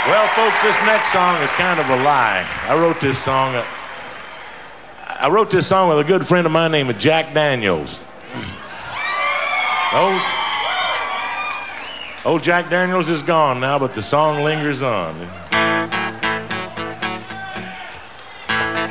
Well, folks, this next song is kind of a lie. I wrote this song with a good friend of mine named Jack Daniels. Old Jack Daniels is gone now, but the song lingers on.